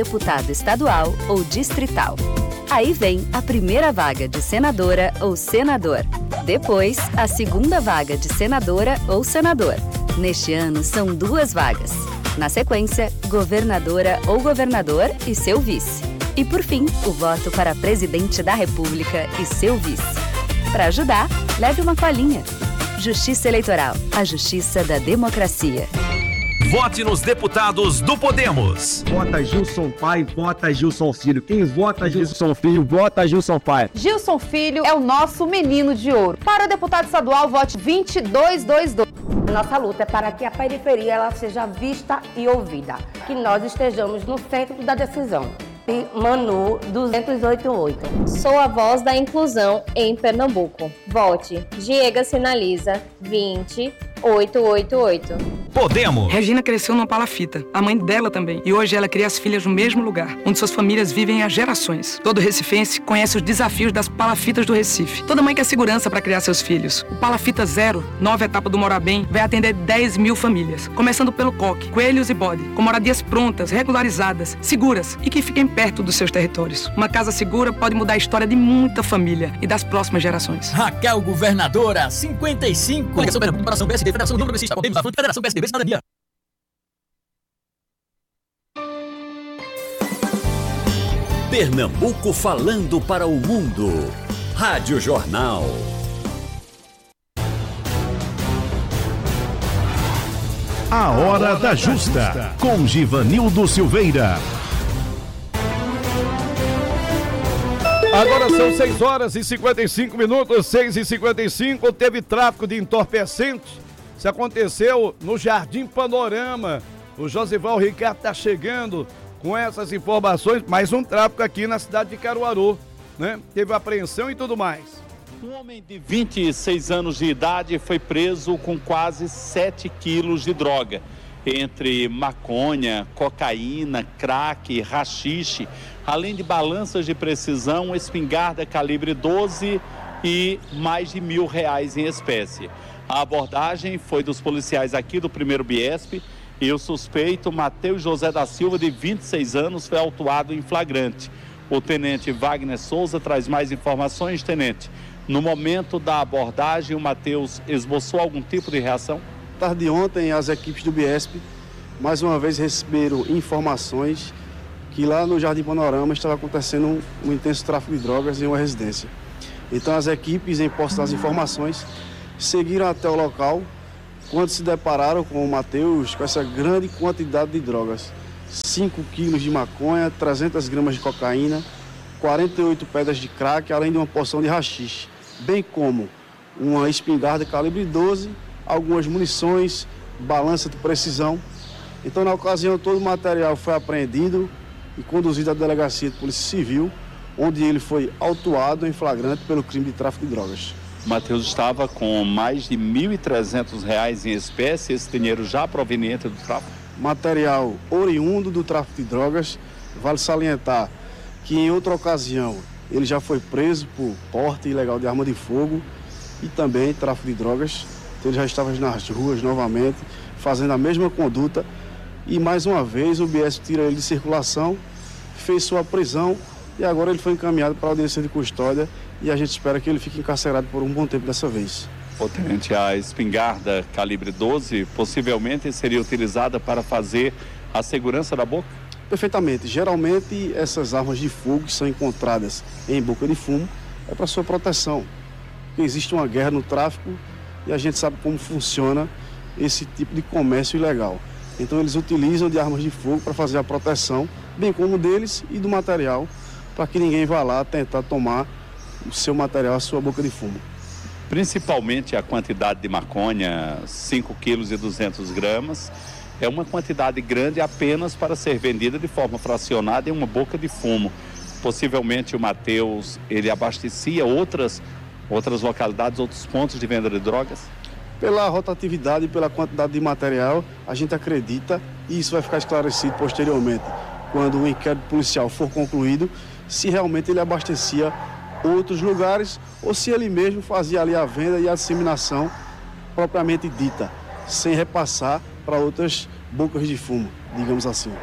deputado estadual ou distrital. Aí vem a primeira vaga de senadora ou senador. Depois, a segunda vaga de senadora ou senador. Neste ano, são 2 vagas. Na sequência, governadora ou governador e seu vice. E, por fim, o voto para presidente da República e seu vice. Para ajudar, leve uma colinha. Justiça Eleitoral, a justiça da democracia. Vote nos deputados do Podemos. Vota Gilson Pai, vota Gilson Filho. Quem vota Gilson Filho, vota Gilson Pai. Gilson Filho é o nosso menino de ouro. Para o deputado estadual, vote 2222. Nossa luta é para que a periferia ela seja vista e ouvida. Que nós estejamos no centro da decisão. Manu 288. Sou a voz da inclusão em Pernambuco. Vote Diego Sinaliza 20888. Podemos. Regina cresceu numa palafita, a mãe dela também. E hoje ela cria as filhas no mesmo lugar, onde suas famílias vivem há gerações. Todo recifense conhece os desafios das palafitas do Recife. Toda mãe quer segurança para criar seus filhos. O Palafita Zero, nova etapa do Morar Bem, vai atender 10 mil famílias. Começando pelo coque, coelhos e bode, com moradias prontas, regularizadas, seguras e que fiquem perto dos seus territórios. Uma casa segura pode mudar a história de muita família e das próximas gerações. Raquel Governadora, 55. Coligação Pernambuco, Federação PSD, Federação União Progressista, Podemos da Fruta, Federação PSDB, Cidadania. Pernambuco falando para o mundo. Rádio Jornal. A Hora da Justa, com Givanildo Silveira. Agora são 6 horas e 55 minutos, 6h55, teve tráfico de entorpecentes. Isso aconteceu no Jardim Panorama. O Josival Ricardo está chegando com essas informações. Mais um tráfico aqui na cidade de Caruaru, né? Teve apreensão e tudo mais. Um homem de 26 anos de idade foi preso com quase 7 quilos de droga, entre maconha, cocaína, crack, haxixe, além de balanças de precisão, espingarda calibre 12 e mais de R$1.000 em espécie. A abordagem foi dos policiais aqui do 1º Biesp e o suspeito, Matheus José da Silva, de 26 anos, foi autuado em flagrante. O tenente Wagner Souza traz mais informações, tenente. No momento da abordagem, o Matheus esboçou algum tipo de reação? Tarde de ontem, as equipes do Biesp, mais uma vez, receberam informações que lá no Jardim Panorama estava acontecendo um intenso tráfico de drogas em uma residência. Então, as equipes, em posse das informações, seguiram até o local, quando se depararam com o Matheus com essa grande quantidade de drogas. 5 quilos de maconha, 300 gramas de cocaína, 48 pedras de crack, além de uma porção de haxixe, bem como uma espingarda calibre 12, algumas munições, balança de precisão. Então, na ocasião, todo o material foi apreendido e conduzido à delegacia de polícia civil, onde ele foi autuado em flagrante pelo crime de tráfico de drogas. O Matheus estava com mais de R$1.300 em espécie, esse dinheiro já proveniente do tráfico? Material oriundo do tráfico de drogas. Vale salientar que em outra ocasião ele já foi preso por porte ilegal de arma de fogo e também tráfico de drogas. Então ele já estava nas ruas novamente, fazendo a mesma conduta. E mais uma vez o Biesp tira ele de circulação, fez sua prisão e agora ele foi encaminhado para a audiência de custódia e a gente espera que ele fique encarcerado por um bom tempo dessa vez. O tenente, a espingarda calibre 12 possivelmente seria utilizada para fazer a segurança da boca? Perfeitamente. Geralmente essas armas de fogo que são encontradas em boca de fumo é para sua proteção. Porque existe uma guerra no tráfico e a gente sabe como funciona esse tipo de comércio ilegal. Então eles utilizam de armas de fogo para fazer a proteção, bem como deles e do material, para que ninguém vá lá tentar tomar o seu material, a sua boca de fumo. Principalmente a quantidade de maconha, 5 quilos e 200 gramas, é uma quantidade grande apenas para ser vendida de forma fracionada em uma boca de fumo. Possivelmente o Matheus, ele abastecia outras localidades, outros pontos de venda de drogas? Pela rotatividade e pela quantidade de material, a gente acredita, e isso vai ficar esclarecido posteriormente, quando o inquérito policial for concluído, se realmente ele abastecia outros lugares ou se ele mesmo fazia ali a venda e a disseminação propriamente dita, sem repassar para outras bocas de fumo, digamos assim.